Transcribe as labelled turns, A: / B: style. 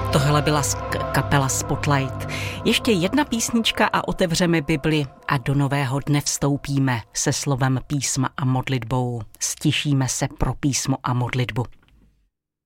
A: Tohle byla kapela Spotlight. Ještě jedna písnička a otevřeme Bibli a do nového dne vstoupíme se slovem písma a modlitbou. Stišíme se pro písmo a modlitbu.